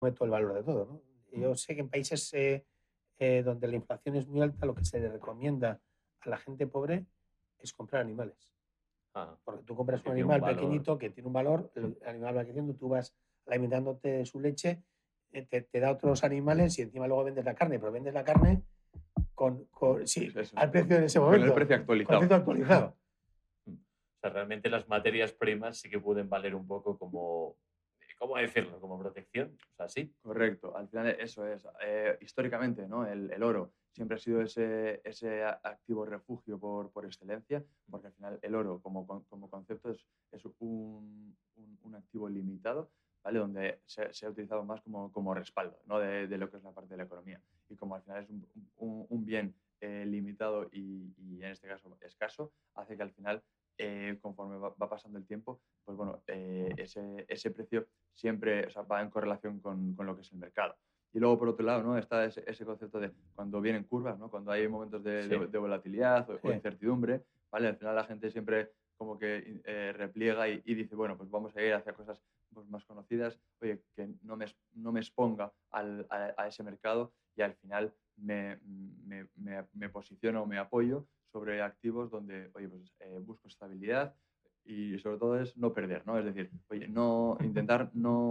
todo el valor de todo, ¿no? Yo sé que en países donde la inflación es muy alta, lo que se le recomienda a la gente pobre es comprar animales. Ah, Porque tú compras porque un tiene un animal valor. pequeñito que tiene un valor, el animal va creciendo, tú vas alimentándote de su leche, te da otros animales y encima luego vendes la carne, pero vendes la carne sí, Eso, al precio de ese con el momento, precio con el actualizado. precio actualizado. O sea, realmente las materias primas sí que pueden valer un poco como, ¿cómo decirlo? Como protección. O sea, sí. Correcto, al final eso es. Históricamente, ¿no? El oro siempre ha sido ese activo refugio por excelencia, porque al final el oro como concepto es un activo limitado, ¿vale? Donde se ha utilizado más como respaldo, ¿no? De lo que es la parte de la economía. Y como al final es un bien limitado y en este caso escaso, hace que al final, conforme va pasando el tiempo, pues bueno, ese precio siempre, o sea, va en correlación con lo que es el mercado. Y luego, por otro lado, ¿no? Está ese concepto de cuando vienen curvas, ¿no? Cuando hay momentos Sí. de volatilidad o Sí. incertidumbre, ¿vale? Al final la gente siempre como que repliega y dice, bueno, pues vamos a ir hacia cosas pues, más conocidas, oye, que no me exponga a ese mercado y al final me posiciono o me apoyo sobre activos donde, oye, pues busco estabilidad, y sobre todo es no perder, ¿no? Es decir, oye, intentar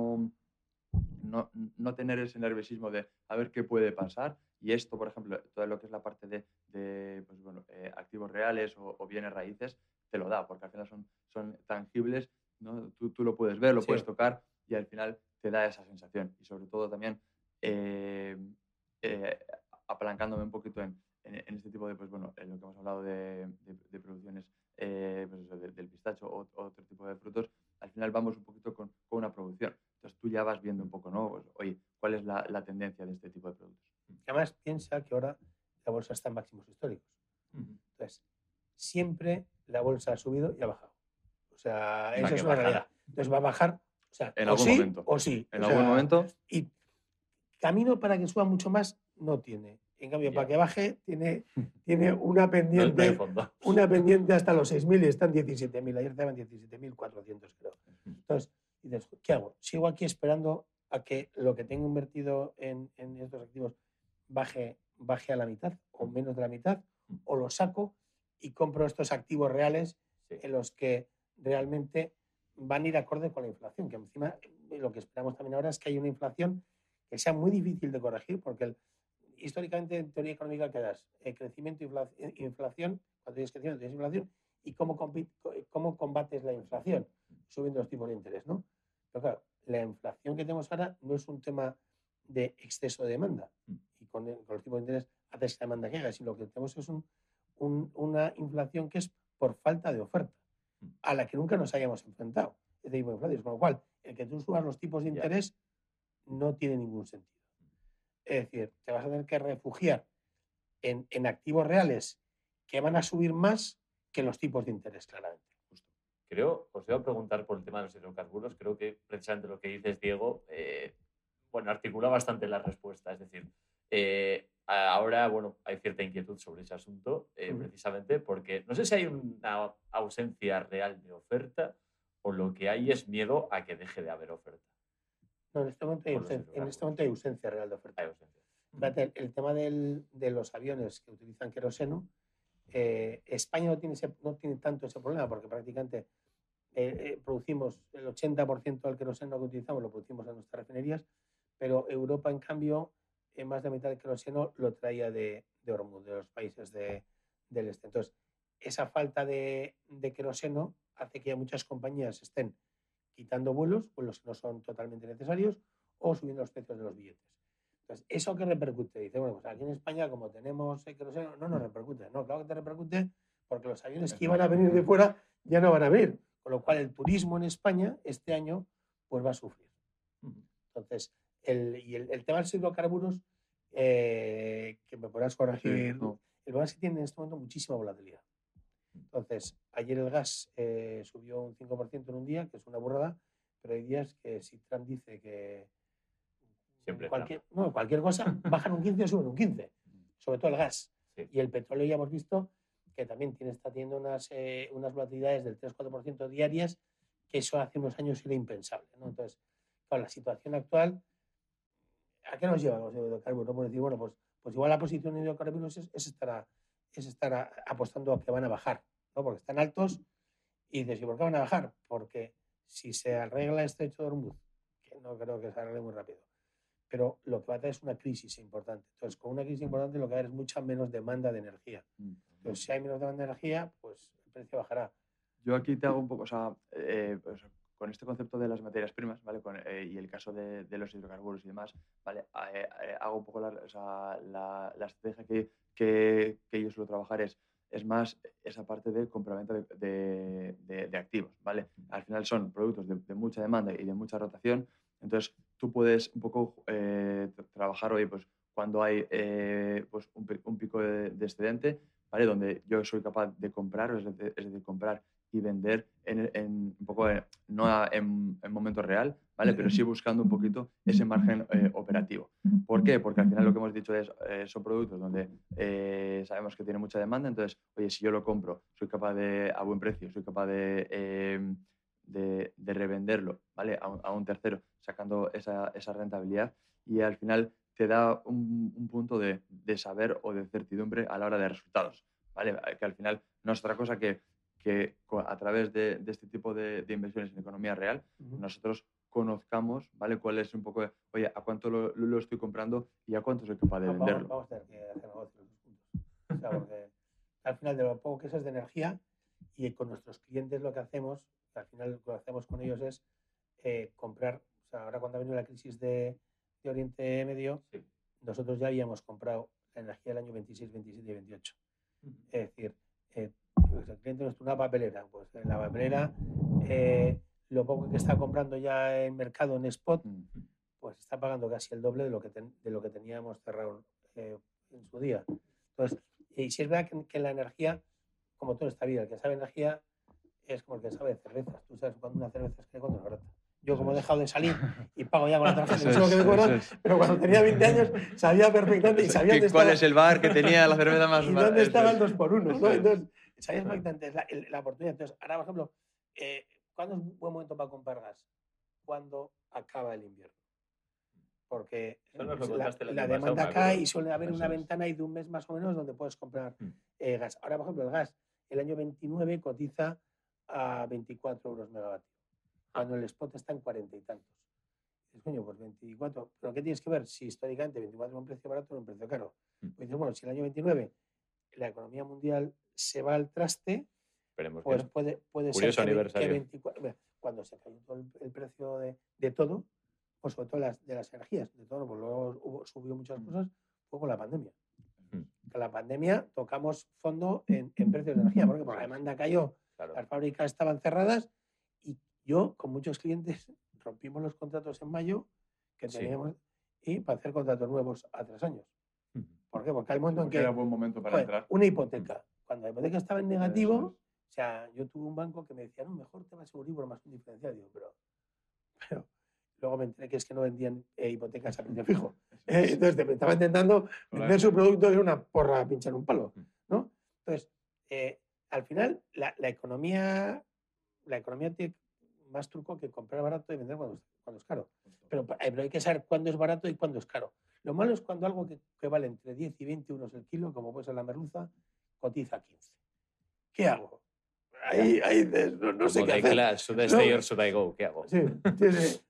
no tener ese nerviosismo de a ver qué puede pasar. Y esto, por ejemplo, todo lo que es la parte de pues, bueno, activos reales o bienes raíces, te lo da, porque al final son tangibles, ¿no? Tú lo puedes ver, lo Sí. puedes tocar y al final te da esa sensación. Y sobre todo también, eh, eh, apalancándome un poquito en este tipo de, pues bueno, en lo que hemos hablado de producciones, pues eso, del pistacho o otro tipo de frutos, al final vamos un poquito con una producción. Entonces tú ya vas viendo un poco, ¿no? Pues, oye, ¿cuál es la tendencia de este tipo de productos? Además, piensa que ahora la bolsa está en máximos históricos. Ujú. Entonces, siempre la bolsa ha subido y ha bajado. O sea, O sea, eso que es una realidad. bajará. Entonces va a bajar, o sea, En o algún sí momento. o sí. En O algún sea, momento, y camino para que suba mucho más no tiene. En cambio, para Ya. que baje tiene No hay fondo. una pendiente hasta los 6.000 y están 17.000. Ayer estaban 17.400, creo. Entonces, dices, ¿qué hago? ¿Sigo aquí esperando a que lo que tengo invertido en estos activos baje a la mitad o menos de la mitad? ¿O lo saco y compro estos activos reales Sí. en los que realmente van a ir acorde con la inflación? Que encima lo que esperamos también ahora es que haya una inflación que sea muy difícil de corregir, porque históricamente en teoría económica quedas crecimiento, inflación, cuando tienes crecimiento tienes inflación, y cómo combates la inflación, subiendo los tipos de interés, ¿no? Pero claro, la inflación que tenemos ahora no es un tema de exceso de demanda, y con los tipos de interés haces que la demanda caiga, sino lo que tenemos es una inflación que es por falta de oferta, a la que nunca nos hayamos enfrentado, este tipo de inflación, con lo cual, el que tú subas los tipos de Ya. interés no tiene ningún sentido. Es decir, te vas a tener que refugiar en activos reales que van a subir más que los tipos de interés, claramente. Justo. Creo, os iba a preguntar por el tema de los hidrocarburos. Creo que precisamente lo que dices, Diego, bueno, articula bastante la respuesta. Es decir, ahora, bueno, hay cierta inquietud sobre ese asunto, precisamente porque no sé si hay una ausencia real de oferta o lo que hay es miedo a que deje de haber oferta No, por los en este hidrocarburos. momento hay ausencia real de oferta. Hay ausencia. Fíjate, el tema de los aviones que utilizan queroseno, España no tiene tanto ese problema porque prácticamente producimos el 80% del queroseno que utilizamos, lo producimos en nuestras refinerías, pero Europa, en cambio, más de la mitad del queroseno lo traía de Hormuz, de los países del este. Entonces, esa falta de queroseno hace que muchas compañías estén quitando vuelos que no son totalmente necesarios o subiendo los precios de los billetes. Entonces, ¿eso qué repercute? Dice, bueno, pues aquí en España, como tenemos queroseno, no nos repercute. No, claro que te repercute porque los aviones que iban a venir de fuera ya no van a venir. Con lo cual, el turismo en España este año pues va a sufrir. Entonces, el tema de los hidrocarburos, que me podrás corregir, sí, no. el problema es que tiene en este momento muchísima volatilidad. Entonces, ayer el gas subió un 5% en un día, que es una burrada, pero hay días que si Trump dice que Siempre Trump. cualquier cosa, bajan un 15 o suben un 15, sobre todo el gas. Sí. Y el petróleo ya hemos visto que también está teniendo unas volatilidades del 3-4% diarias, que eso hace unos años era impensable, ¿no? Entonces, claro, la situación actual ¿a qué nos llevan los hidrocarburos? No puedes decir, bueno, pues igual la posición de hidrocarburos es estar apostando a que van a bajar, ¿no? Porque están altos y dices, ¿y por qué van a bajar? Porque si se arregla el estrecho de Hormuz, que no creo que se arregle muy rápido, pero lo que va a tener es una crisis importante. Entonces, con una crisis importante lo que va a haber es mucha menos demanda de energía. Entonces, si hay menos demanda de energía, pues el precio bajará. Yo aquí te hago un poco, pues, con este concepto de las materias primas, ¿vale? Y el caso de los hidrocarburos y demás, ¿vale? Hago un poco la estrategia que yo suelo trabajar es más esa parte de compraventa de activos, ¿vale? Al final son productos de mucha demanda y de mucha rotación, entonces tú puedes un poco trabajar hoy, pues cuando hay pues un pico de excedente, ¿vale? Donde yo soy capaz de comprar, es decir, comprar y vender un poco, no en momento real, ¿vale? Pero sí buscando un poquito ese margen operativo. ¿Por qué? Porque al final lo que hemos dicho es, son productos donde sabemos que tiene mucha demanda, entonces, oye, si yo lo compro, soy capaz a buen precio, soy capaz de revenderlo, ¿vale? A un tercero, sacando esa rentabilidad y al final te da un punto de saber o de certidumbre a la hora de resultados, ¿vale? Que al final no es otra cosa que a través de este tipo de inversiones en economía real, nosotros conozcamos, ¿vale? Cuál es un poco, oye, a cuánto lo estoy comprando y a cuánto soy capaz de venderlo. Vamos a tener que hacer negocio en los puntos. O sea, porque al final de lo poco que eso es de energía y con nuestros clientes lo que hacemos, al final lo que hacemos con ellos es comprar, o sea, ahora cuando ha venido la crisis de Oriente Medio, sí, nosotros ya habíamos comprado la energía del año 26, 27 y 28. Es decir, pues el cliente nuestro, una papelera, pues en la papelera lo poco que está comprando ya en mercado en spot, pues está pagando casi el doble de lo que teníamos cerrado en su día. Entonces, y si es verdad que la energía, como todo en esta vida, el que sabe energía es como el que sabe de cervezas. Tú sabes cuando una cerveza es que cuando es barata. Yo, como he dejado de salir y pago ya con la tarjeta, no sé lo que me cobran, pero cuando tenía 20 años sabía perfectamente y sabía dónde cuál estaba, es el bar que tenía la cerveza más barata. Y dónde estaba el 2x1, ¿no? Entonces, sabías perfectamente la oportunidad. Entonces, ahora, por ejemplo, ¿cuándo es un buen momento para comprar gas? Cuando acaba el invierno. Porque la demanda cae y suele haber una ventana ahí de un mes más o menos donde puedes comprar gas. Ahora, por ejemplo, el gas, el año 29 cotiza a 24 euros megavatio, cuando el spot está en 40 y tantos. Dices, coño, pues 24. ¿Pero qué tienes que ver? Si históricamente 24 es un precio barato o un precio caro. Pues dices, bueno, si el año 29 la economía mundial se va al traste, esperemos pues puede ser que 24, cuando se cayó todo el precio de todo, pues sobre todo de las energías, de todo, pues luego subió muchas cosas, fue con la pandemia. Con la pandemia tocamos fondo en precios de energía, porque por la demanda cayó, claro, las fábricas estaban cerradas y yo con muchos clientes rompimos los contratos en mayo que teníamos y para hacer contratos nuevos a 3 años. ¿Por qué? Porque hay un momento en que era buen momento para entrar. Una hipoteca. Cuando la hipoteca estaba en negativo, o sea, yo tuve un banco que me decía, no, mejor te vas a Euribor más un diferencial. Digo, pero luego me enteré que es que no vendían hipotecas a precio fijo. Entonces me estaba intentando vender su producto de una porra a pinchar un palo, ¿no? Entonces, al final, la economía tiene más truco que comprar barato y vender cuando es caro. Pero hay que saber cuándo es barato y cuándo es caro. Lo malo es cuando algo que vale entre 10 y 20 euros el kilo, como puede ser la merluza, cotiza 15. ¿Qué hago? Ahí no sé qué hacer. Class, should I stay or should I go? ¿Qué hago? Sí, tiene...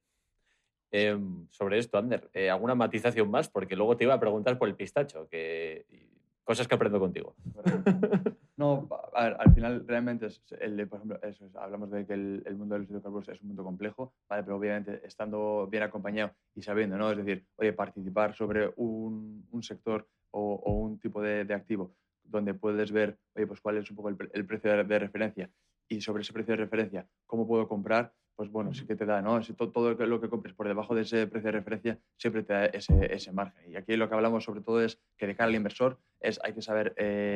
Sobre esto, Ander, ¿alguna matización más? Porque luego te iba a preguntar por el pistacho, cosas que aprendo contigo. No, a ver, al final realmente por ejemplo, hablamos de que el mundo de los hidrocarburos es un mundo complejo, ¿vale? Pero obviamente estando bien acompañado y sabiendo, ¿no? Es decir, oye, participar sobre un sector o un tipo de activo donde puedes ver, oye, pues cuál es un poco el precio de referencia y sobre ese precio de referencia, cómo puedo comprar, pues bueno, sí que te da, ¿no? Todo lo que compres por debajo de ese precio de referencia siempre te da ese margen. Y aquí lo que hablamos sobre todo es que de cara al inversor hay que saber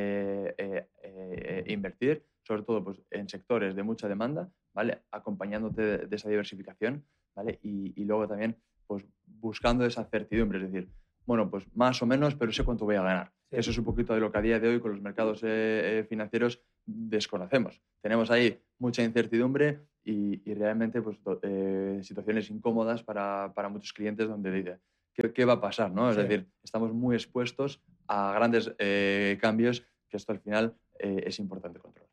invertir, sobre todo pues, en sectores de mucha demanda, ¿vale? Acompañándote de esa diversificación, ¿vale? Y luego también pues, buscando esa certidumbre, es decir, bueno, pues más o menos, pero sé cuánto voy a ganar. Sí. Eso es un poquito de lo que a día de hoy con los mercados financieros desconocemos. Tenemos ahí mucha incertidumbre y realmente pues, situaciones incómodas para muchos clientes donde dice, qué va a pasar, ¿no? Es Sí. decir, estamos muy expuestos a grandes cambios que esto al final es importante controlar.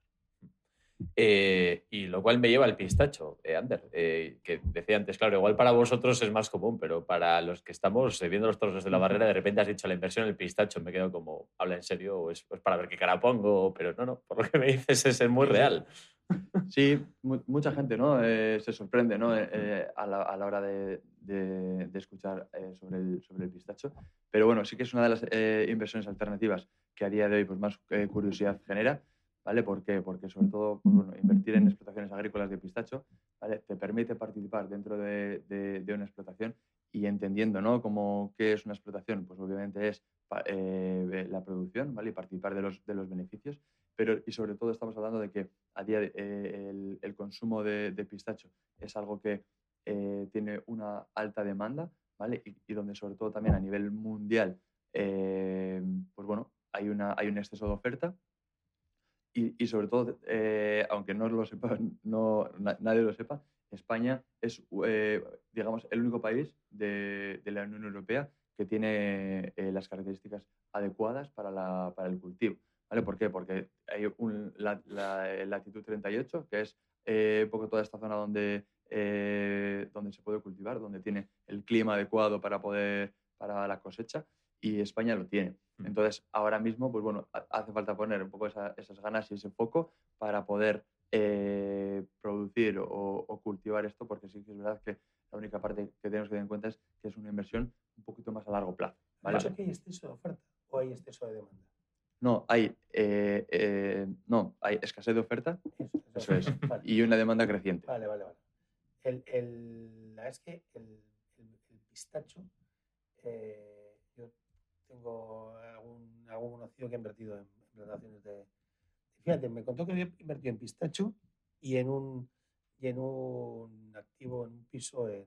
Y lo cual me lleva al pistacho, Ander, que decía antes, claro, igual para vosotros es más común, pero para los que estamos viendo los toros desde la barrera, de repente has dicho la inversión en el pistacho, me quedo como, ¿habla en serio o es para ver qué cara pongo? Pero no, por lo que me dices es muy real. Sí, mucha gente, ¿no? Se sorprende, ¿no? A la hora de escuchar sobre el pistacho. Pero bueno, sí que es una de las inversiones alternativas que a día de hoy pues, más curiosidad genera. ¿Vale? ¿Por qué? Porque sobre todo pues, bueno, invertir en explotaciones agrícolas de pistacho, ¿vale? Te permite participar dentro de una explotación y entendiendo, ¿no? Como qué es una explotación, pues obviamente es la producción, ¿vale? Y participar de los beneficios. Pero, y sobre todo estamos hablando de que a día el consumo de pistacho es algo que tiene una alta demanda, ¿vale? Y donde sobre todo también a nivel mundial, pues bueno, hay un exceso de oferta. Y sobre todo, aunque no lo sepa, nadie lo sepa, España es, digamos, el único país de la Unión Europea que tiene las características adecuadas para el cultivo. ¿Vale? ¿Por qué? Porque hay la latitud 38, que es un poco toda esta zona donde se puede cultivar, donde tiene el clima adecuado para la cosecha, y España lo tiene. Entonces, ahora mismo, pues bueno, hace falta poner un poco esas ganas y ese foco para poder producir o cultivar esto, porque sí que es verdad que la única parte que tenemos que tener en cuenta es que es una inversión un poquito más a largo plazo. ¿Vale? ¿Has dicho que hay exceso de oferta o hay exceso de demanda? No, hay escasez de oferta, eso es, Vale. y una demanda creciente. Vale. La es que el pistacho, yo tengo algún conocido que ha invertido en plantaciones de... Fíjate, me contó que había invertido en pistacho y en un activo, en un piso en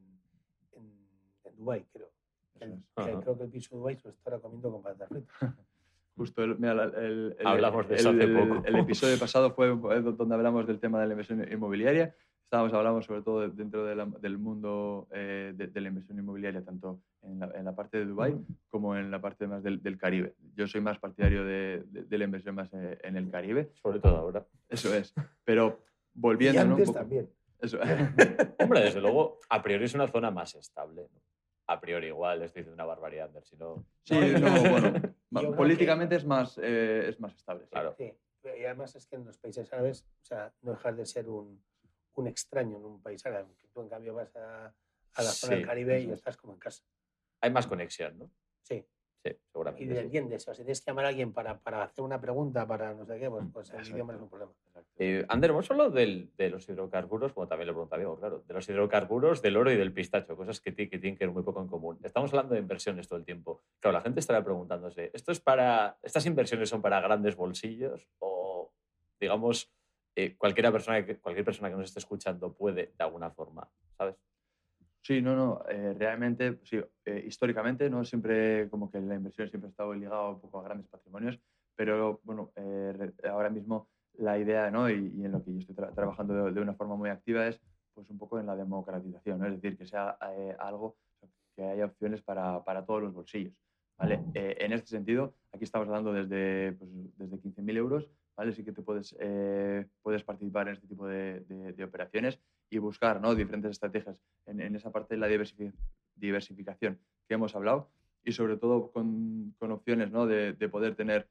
Dubái, creo. Creo que el piso de Dubái se lo está comiendo con patatas fritas. Justo, Hablamos de eso hace poco. El episodio pasado fue donde hablamos del tema de la inversión inmobiliaria. Hablamos sobre todo dentro del mundo de la inversión inmobiliaria, tanto en la parte de Dubái como en la parte más del Caribe. Yo soy más partidario de la inversión más en el Caribe. Sobre todo ahora. Eso es. Pero volviendo... Y antes, ¿no? Un poco, también. Eso. Hombre, desde luego, a priori es una zona más estable, ¿no? A priori igual, estoy diciendo una barbaridad, si no... Sí, bueno, políticamente es más estable. Claro. Sí, y además es que en los países árabes, o sea, no dejas de ser un extraño en un país árabe. Tú, en cambio, vas a la zona del Caribe y estás como en casa. Hay más conexión, ¿no? Sí. Sí, seguramente. Y te entiendes. O sea, si tienes que llamar a alguien para hacer una pregunta, para no sé qué, pues el idioma no es un problema. Ander, hemos hablado de los hidrocarburos, como también lo preguntaba Diego, claro, de los hidrocarburos, del oro y del pistacho, cosas que tienen que ver muy poco en común. Estamos hablando de inversiones todo el tiempo. Claro, la gente estará preguntándose, ¿estas inversiones son para grandes bolsillos o, digamos, cualquier persona que nos esté escuchando puede, de alguna forma, ¿sabes? Sí, realmente, sí, históricamente, ¿no? Siempre, como que la inversión siempre ha estado ligada un poco a grandes patrimonios, pero bueno, ahora mismo la idea, ¿no? y en lo que yo estoy trabajando de una forma muy activa es pues un poco en la democratización, ¿no? Es decir, que sea algo, que haya opciones para todos los bolsillos, ¿vale? En este sentido, aquí estamos hablando desde 15.000 euros, ¿vale? Sí que te puedes participar en este tipo de operaciones y buscar, ¿no? Diferentes estrategias en esa parte de la diversificación que hemos hablado, y sobre todo con opciones, ¿no? de poder tener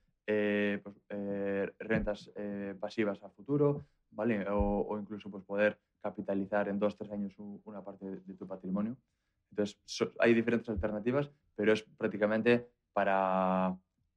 rentas pasivas a futuro, ¿vale? O incluso pues, poder capitalizar en 2-3 años una parte de tu patrimonio. Entonces, hay diferentes alternativas, pero es prácticamente para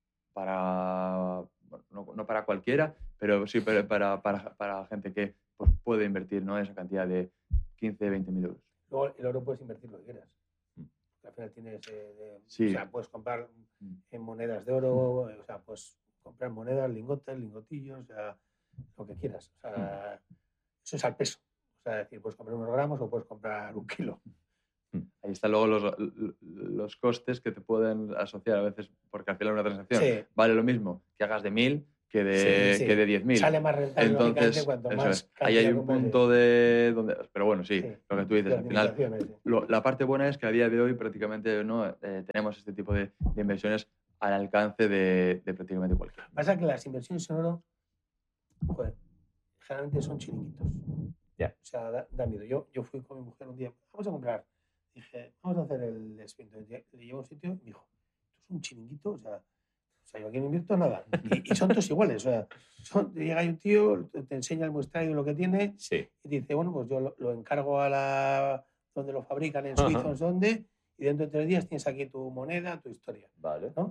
no para cualquiera, pero sí para gente que pues, puede invertir, ¿no? Esa cantidad de 15-20.000 euros. Luego, el oro puedes invertir lo que quieras. Al final tienes, sí. O sea, puedes comprar en monedas de oro, o sea, puedes comprar monedas, lingotes, lingotillos, o sea, lo que quieras. O sea, eso es al peso. O sea, es decir, puedes comprar unos gramos o puedes comprar 1 kilo. Ahí están luego los costes que te pueden asociar a veces, porque al final una transacción vale lo mismo que hagas de 1.000 Sí. que de 10.000. Sale más rentable, lógicamente, Entonces, cuanto eso más es. Ahí hay cantidad un compres, punto de donde... Pero bueno, sí, sí, lo que tú dices, de al final, optimizaciones, sí. la parte buena es que a día de hoy prácticamente no tenemos este tipo de inversiones al alcance de prácticamente cualquiera. Pasa que las inversiones en oro, joder, generalmente son chiringuitos. Ya. O sea, da miedo. Yo fui con mi mujer un día, vamos a comprar. Dije, vamos a hacer el descuento. Le llevo a un sitio y me dijo, ¿esto es un chiringuito? O sea, yo aquí no invierto nada. Y son todos iguales. O sea, llega ahí un tío, te enseña el muestrario lo que tiene Sí. y dice, bueno, pues yo lo encargo a donde lo fabrican, en Suiza, no sé dónde, y dentro de 3 días tienes aquí tu moneda, tu historia. Vale. ¿No?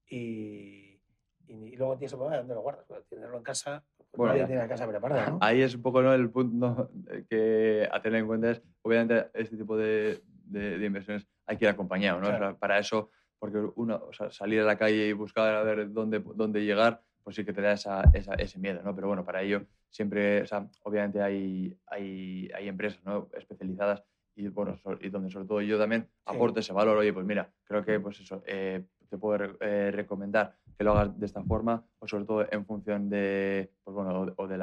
Y luego tienes el problema de dónde lo guardas. Pues tenerlo en casa, pues Bueno, nadie tiene la casa preparada, ¿no? Ahí es un poco, ¿no?, el punto que a tener en cuenta es, obviamente, este tipo de inversiones hay que ir acompañado, ¿no? Claro. O sea, para eso, porque o sea, salir a la calle y buscar a ver dónde llegar, pues sí que te da ese miedo, ¿no? Pero bueno, para ello siempre, o sea, obviamente hay empresas, ¿no?, especializadas y, bueno, y donde sobre todo yo también aporto ese valor. Oye, pues mira, creo que pues eso, te puedo recomendar que lo hagas de esta forma, o sobre todo en función de, pues bueno, o de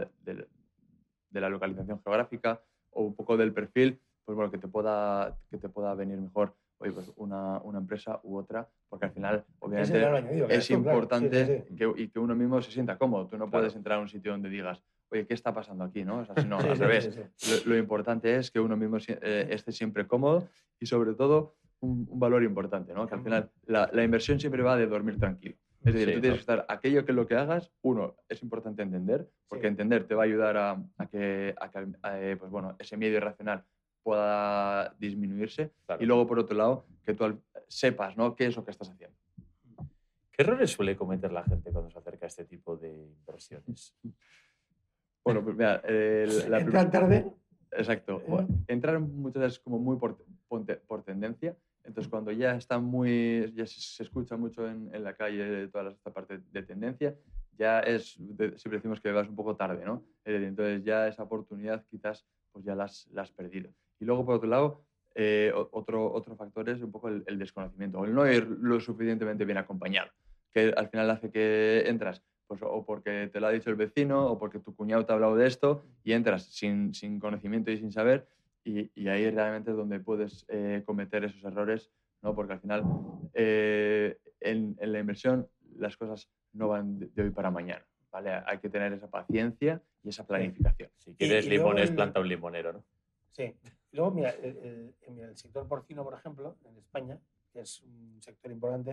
la localización geográfica o un poco del perfil, pues bueno, que te pueda venir mejor, oye, pues una empresa u otra, porque al final, Ese es el valor obviamente, añadido, es claro. importante Sí. que uno mismo se sienta cómodo. Tú no Claro. puedes entrar a un sitio donde digas, oye, ¿qué está pasando aquí? ¿No? O sea, sino Sí, al revés. sí. Lo importante es que uno mismo esté siempre cómodo y, sobre todo, un valor importante, ¿no? Que al final la inversión siempre va de dormir tranquilo. Es decir, Sí, tú tienes ¿no? que estar, aquello que lo que hagas, uno, es importante entender, porque entender te va a ayudar a que pues bueno, ese miedo irracional pueda disminuirse. Claro. Y luego, por otro lado, que tú sepas, ¿no?, qué es lo que estás haciendo. ¿Qué errores suele cometer la gente cuando se acerca a este tipo de inversiones? Bueno, pues mira, ¿Entrar tarde? Exacto. Entrar muchas veces como muy por tendencia. Entonces, cuando ya se escucha mucho en la calle toda esta parte de tendencia, siempre decimos que vas un poco tarde, ¿no? Entonces ya esa oportunidad quizás pues ya la has perdido. Y luego, por otro lado, otro factor es un poco el desconocimiento, o el no ir lo suficientemente bien acompañado, que al final hace que entras pues o porque te lo ha dicho el vecino o porque tu cuñado te ha hablado de esto y entras sin conocimiento y sin saber, y ahí realmente es donde puedes cometer esos errores, ¿no? Porque al final en la inversión las cosas no van de hoy para mañana, ¿vale? Hay que tener esa paciencia y esa planificación. Si quieres Y luego limones, planta un limonero, ¿no? Sí. Y luego, mira, el sector porcino, por ejemplo, en España, que es un sector importante,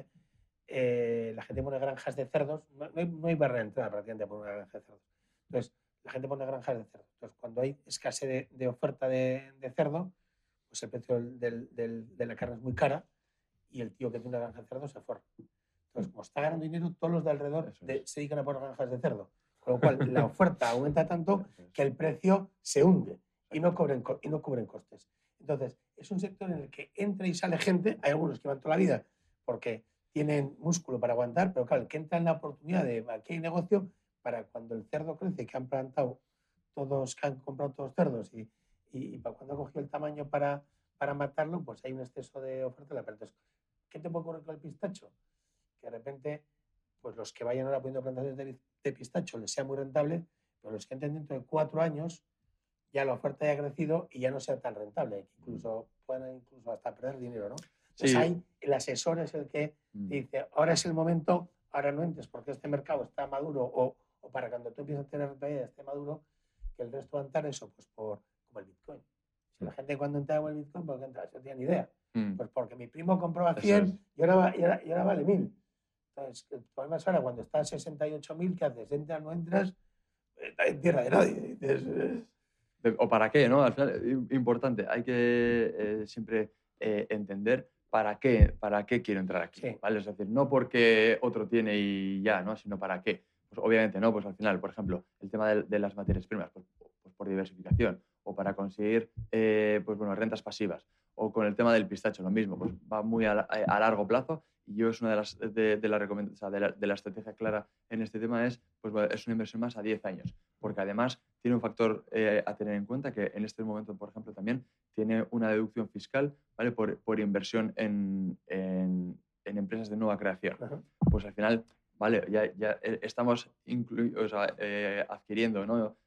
la gente pone granjas de cerdos. No hay barrera de entrada prácticamente por una granja de cerdos. Entonces, la gente pone granjas de cerdos. Entonces, cuando hay escasez de oferta de cerdo, pues el precio de la carne es muy cara y el tío que tiene una granja de cerdo se forra. Entonces, como está ganando dinero, todos los de alrededor se dedican a poner granjas de cerdo. Con lo cual, la oferta aumenta tanto que el precio se hunde y no cubren costes. Entonces, es un sector en el que entra y sale gente. Hay algunos que van toda la vida porque tienen músculo para aguantar, pero claro, el que entra en la oportunidad de aquí hay negocio, para cuando el cerdo crece, que han plantado todos, que han comprado todos cerdos y para cuando ha cogido el tamaño para matarlo, pues hay un exceso de oferta. Entonces, ¿qué te puede ocurrir con el pistacho? Que de repente, pues los que vayan ahora poniendo plantaciones de pistacho les sea muy rentable, pero los que entren dentro de 4 años, ya la oferta haya crecido y ya no sea tan rentable, que incluso puedan hasta perder dinero, ¿no? Entonces ahí el asesor es el que dice, ahora es el momento, ahora no entres porque este mercado está maduro, o para cuando tú empiezas a tener rentabilidad esté maduro, que el resto va a entrar eso, pues como el Bitcoin. Si la gente cuando entra en el Bitcoin, ¿por qué entra? No tenía ni idea. Pues porque mi primo compró a 100 y ahora vale 1000. Entonces, el problema es ahora cuando está a 68.000, ¿qué haces? ¿Entras o no entras? Está en tierra de nadie. ¿O para qué, no? Al final, importante, hay que siempre entender para qué quiero entrar aquí, ¿vale? Es decir, no porque otro tiene y ya, ¿no? Sino para qué. Pues obviamente, ¿no? Pues al final, por ejemplo, el tema de las materias primas, pues por diversificación, o para conseguir, pues bueno, rentas pasivas, o con el tema del pistacho, lo mismo, pues va muy a largo plazo, y yo es una de la estrategia clara en este tema pues bueno, es una inversión más a 10 años, porque además tiene un factor a tener en cuenta, que en este momento, por ejemplo, también tiene una deducción fiscal, ¿vale? por inversión en empresas de nueva creación. Pues al final ¿vale? Ya estamos adquiriendo, ¿no?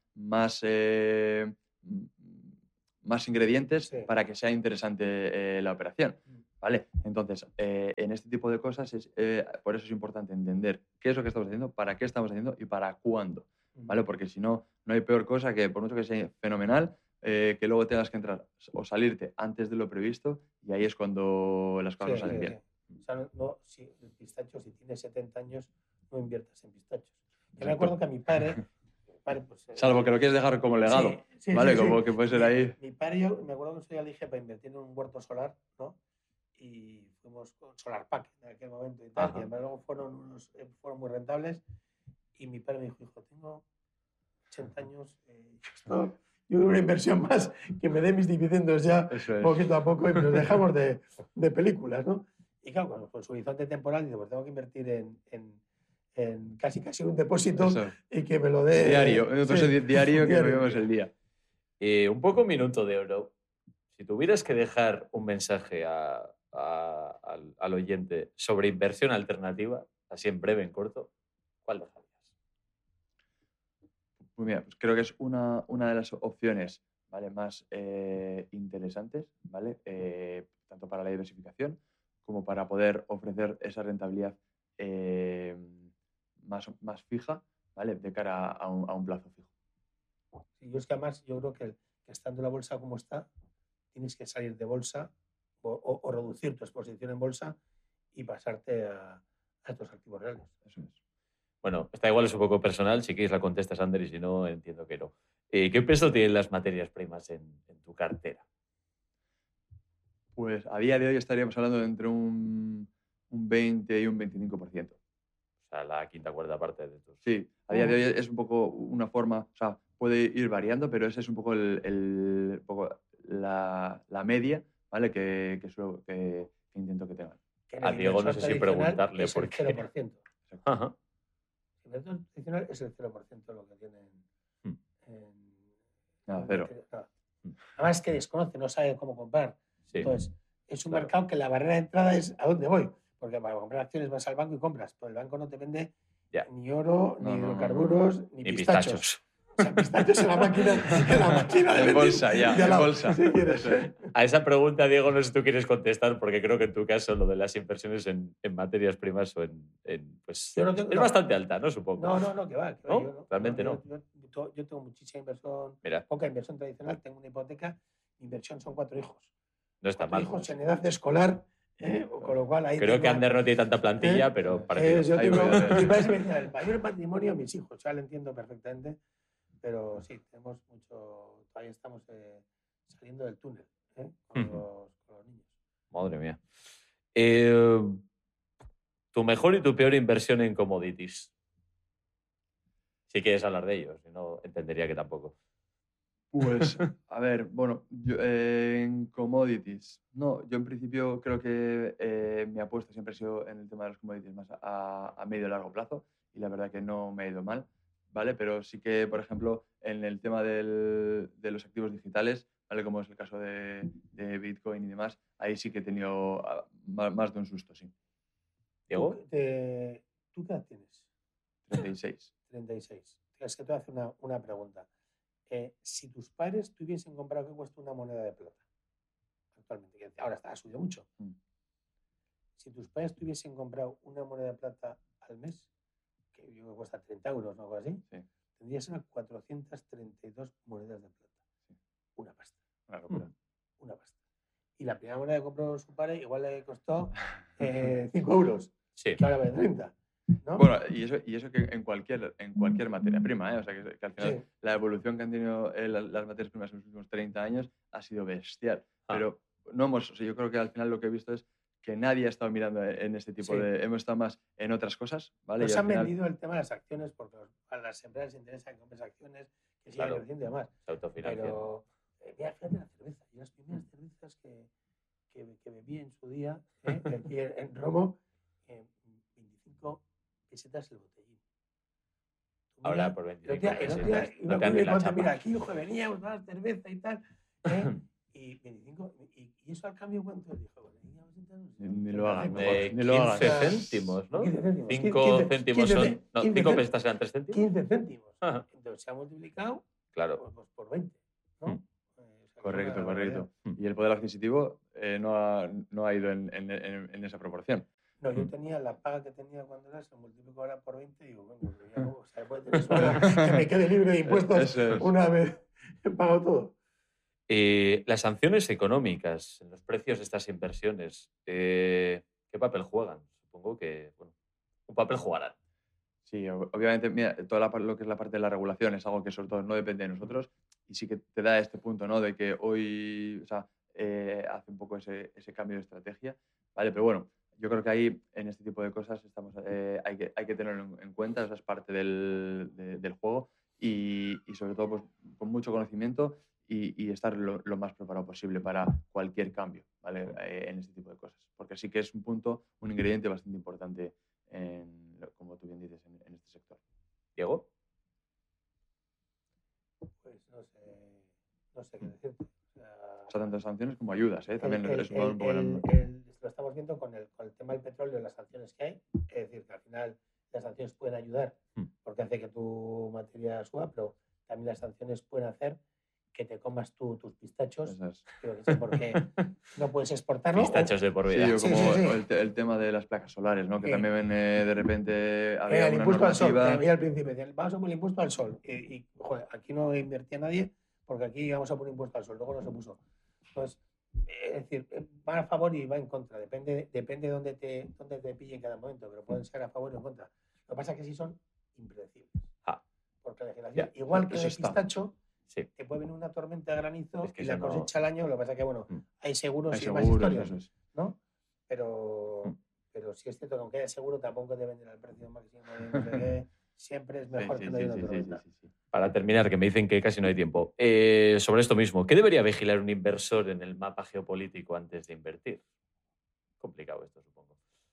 Más ingredientes Sí. para que sea interesante la operación, ¿vale? Entonces, en este tipo de cosas, por eso es importante entender qué es lo que estamos haciendo, para qué estamos haciendo y para cuándo, ¿vale? Porque si no, no hay peor cosa que, por mucho que sea fenomenal, que luego tengas que entrar o salirte antes de lo previsto y ahí es cuando las cosas no salen bien. O sea, si el pistacho, si tiene 70 años, no inviertas en pistachos. Yo me Exacto. acuerdo que a mi padre pues, Salvo que lo quieres dejar como legado, sí, ¿vale? sí, Como sí. que puede ser ahí. Mi padre, yo me acuerdo que un día le dije para invertir en un huerto solar, ¿no? Y fuimos con Solar Pack en aquel momento y tal, Ajá. y además luego fueron muy rentables. Y mi padre me dijo, hijo, tengo 80 años, yo quiero una inversión más, que me dé mis dividendos ya Eso es. poquito a poco y nos dejamos de películas, ¿no? Y claro, con su horizonte temporal, dice, pues tengo que invertir en casi un depósito Eso. y que me lo dé... Diario, un depósito diario que vemos el día. Un poco minuto de oro. Si tuvieras que dejar un mensaje al oyente sobre inversión alternativa, así en breve, en corto, ¿cuál dejarías? Pues mira, pues creo que es una de las opciones, ¿vale? Más interesantes, ¿vale? Tanto para la diversificación como para poder ofrecer esa rentabilidad más fija, ¿vale? De cara a un plazo fijo. Sí, yo es que además yo creo que estando la bolsa como está, tienes que salir de bolsa o reducir tu exposición en bolsa y pasarte a estos activos reales. Eso es. Bueno, esta igual es un poco personal, si quieres la contestas, Ander, y si no, entiendo que no. ¿Qué peso tienen las materias primas en tu cartera? Pues a día de hoy estaríamos hablando de entre un 20 y un 25%. O sea, la quinta cuarta parte de tus... Sí, a día de hoy es un poco una forma, o sea, puede ir variando, pero ese es un poco la media, ¿vale? Que intento que tengan. A Diego no sé si preguntarle es por el qué. 0%. Ajá. El inversión tradicional es el 0% lo que tienen Nada, cero. Nada. Además es que desconoce, no sabe cómo comprar. Sí. Entonces, es un Claro. mercado que la barrera de entrada es ¿a dónde voy? Porque para comprar acciones vas al banco y compras, pero el banco no te vende Ya. ni oro, No, ni no, no, hidrocarburos, ni Ni pistachos. pistachos. O sea, pistachos en la máquina de En bolsa, ya, de al en lado, bolsa. si quieres. Eso es. A esa pregunta, Diego, no sé si tú quieres contestar, porque creo que en tu caso lo de las inversiones en materias primas o pues, Yo no tengo- es no. bastante alta, ¿no? Supongo. No, que va. ¿No? Yo Realmente no. Yo tengo muchísima inversión, Mira, poca inversión tradicional, tengo una hipoteca, mi inversión son 4 hijos. no está 4 mal. hijos en edad de escolar, con lo cual ahí Creo que tengo- Ander no tiene tanta plantilla, pero parecido. yo Ahí tengo voy a ver. el mayor patrimonio mis hijos, o sea, lo entiendo perfectamente, pero sí, tenemos mucho, todavía estamos saliendo del túnel con los niños. Madre mía. Tu mejor y tu peor inversión en commodities. Si quieres hablar de ellos, si no, entendería que tampoco. Pues, a ver, bueno, en commodities. No, yo en principio creo que mi apuesta siempre ha sido en el tema de los commodities más a medio y largo plazo y la verdad que no me ha ido mal, ¿vale? Pero sí que, por ejemplo, en el tema de los activos digitales, ¿vale? Como es el caso de Bitcoin y demás, ahí sí que he tenido más de un susto, sí. ¿Diego? ¿Tú qué edad tienes? 36. 36. Es que te voy a hacer una pregunta. Si tus padres te hubiesen comprado, ¿qué cuesta una moneda de plata actualmente? Que ahora ha subido mucho. Si tus padres te hubiesen comprado una moneda de plata al mes, que yo creo que cuesta 30 euros o algo así, Sí. tendrías unas 432 monedas de plata. Sí. Una pasta. Una locura. Una pasta. Y la primera moneda que compró su padre igual le costó 5 euros, Sí. que ahora vale 30. ¿no? Bueno, y eso que en cualquier materia prima, ¿eh? O sea, que al final Sí. la evolución que han tenido las materias primas en los últimos 30 años ha sido bestial. Pero no hemos, o sea, yo creo que al final lo que he visto es que nadie ha estado mirando en este tipo Sí. de... Hemos estado más en otras cosas, ¿vale? Nos Y al han final- vendido el tema de las acciones porque a las empresas les interesa que compres acciones, que sigan Claro. creciendo y demás. Se autofinanciando. Pero mira, fíjate la cerveza. Yo las primeras cervezas que bebí en su día, aquí en Romo, 25 pesetas el botellín. Tú Ahora mira, por el 25 otro día pesetas iba no te con han mi ni la cuenta, chapa. mira, aquí, ojo, veníamos a tomar cerveza y tal. Y 25, y eso al cambio, ¿cuánto? Dijo, bueno, íbamos en 30, no sé. Ni lo hagan. De Ni lo hagan. 15 céntimos, ¿no? 15 céntimos. 5 céntimos son... No, 15 5 pesetas eran 3 céntimos. 15 céntimos. Ajá. Entonces se ha multiplicado Claro. pues, por 20, ¿no? Mm. O sea, que es Correcto, una correcto. barbaridad. Y el poder adquisitivo no ha ido en esa proporción. No, yo tenía la paga que tenía cuando era, se multiplicó ahora por 20 y digo, bueno, pero ya no, o sea, puede tener sueldo, que me quede libre de impuestos Eso es. una vez he pagado todo. Las sanciones económicas en los precios de estas inversiones, ¿qué papel juegan? Supongo que, bueno, un papel jugarán. Sí, obviamente, mira, lo que es la parte de la regulación es algo que sobre todo no depende de nosotros y sí que te da este punto, ¿no? De que hoy, o sea, hace un poco ese cambio de estrategia, ¿vale? Pero bueno, yo creo que ahí, en este tipo de cosas, hay que tenerlo en cuenta, eso es parte del juego y sobre todo pues, con mucho conocimiento y estar lo más preparado posible para cualquier cambio, ¿vale? En este tipo de cosas. Porque sí que es un ingrediente bastante importante, como tú bien dices, en este sector. Diego. Pues no sé qué decirte. O sea, tanto sanciones como ayudas, ¿eh? También es un poco lo estamos viendo con el tema del petróleo, las sanciones que hay. Es decir, que al final las sanciones pueden ayudar porque hace que tu materia suba, pero también las sanciones pueden hacer que te comas tus pistachos. Pero que sé por qué no puedes exportarlo. Pistachos de por vida. Sí, como el tema de las placas solares, ¿no? Que también de repente había el una impuesto al sol. normativa. Había al principio decían, vamos a poner impuesto al sol. Y joder, aquí no invertía nadie porque aquí vamos a poner impuesto al sol. Luego no se puso. Entonces, es decir, va a favor y va en contra. Depende de dónde te pille en cada momento, pero pueden ser a favor o en contra. Lo que pasa es que sí son impredecibles. Porque la legislación, igual que el pistacho, te puede venir una tormenta de granizo y la cosecha al año. Lo que pasa es que, bueno, hay seguros y más historias, ¿no? Pero si es cierto que aunque haya seguro, tampoco te venden al precio máximo. Siempre es mejor que no haya una tormenta. Para terminar, que me dicen que casi no hay tiempo. Sobre esto mismo, ¿qué debería vigilar un inversor en el mapa geopolítico antes de invertir? Complicado esto, supongo.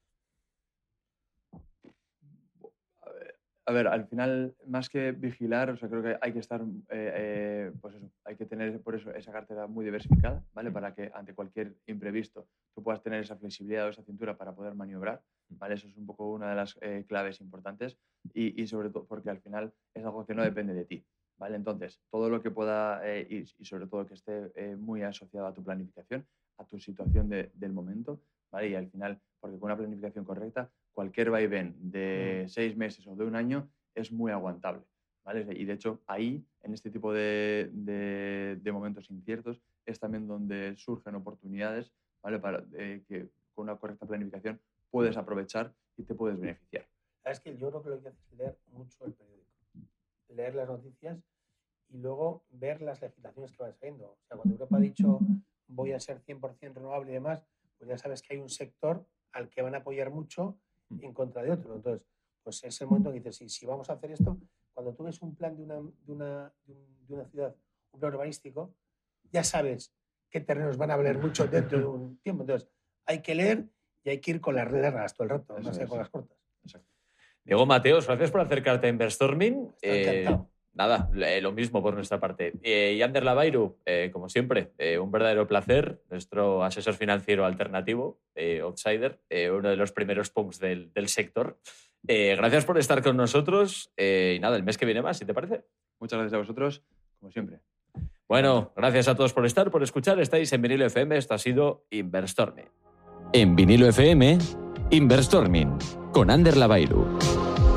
A ver, al final, más que vigilar, o sea, creo que hay que estar, pues eso, hay que tener por eso esa cartera muy diversificada, ¿vale? Para que ante cualquier imprevisto tú puedas tener esa flexibilidad o esa cintura para poder maniobrar, ¿vale? Eso es un poco una de las claves importantes y sobre todo porque al final es algo que no depende de ti, ¿vale? Entonces, todo lo que pueda y sobre todo que esté muy asociado a tu planificación, a tu situación del momento, ¿vale? Y al final, porque con una planificación correcta, cualquier vaivén de 6 meses o de un año es muy aguantable, ¿vale? Y de hecho, ahí, en este tipo de momentos inciertos, es también donde surgen oportunidades, ¿vale? Para que con una correcta planificación puedes aprovechar y te puedes beneficiar. Es que yo creo que lo que hay que hacer es leer mucho el periódico, leer las noticias y luego ver las legislaciones que van saliendo. O sea, cuando Europa ha dicho voy a ser 100% renovable y demás, pues ya sabes que hay un sector al que van a apoyar mucho en contra de otro. Entonces, pues es el momento que dices, si vamos a hacer esto, cuando tú ves un plan de una ciudad, un plan urbanístico, ya sabes qué terrenos van a valer mucho dentro de un tiempo. Entonces, hay que leer y hay que ir con las largas todo el rato, no sé, con las cortas. Exacto. Diego Mateos, gracias por acercarte a Inverstorming. Encantado. Nada, lo mismo por nuestra parte. Y Ander Lavairu, como siempre, un verdadero placer, nuestro asesor financiero alternativo, outsider, uno de los primeros punks del sector. Gracias por estar con nosotros y nada, el mes que viene más, si te parece. Muchas gracias a vosotros, como siempre. Bueno, gracias a todos por estar, por escuchar. Estáis en Vinilo FM, esto ha sido Inverstorming. En Vinilo FM, Inverstorming, con Ander Lavairu.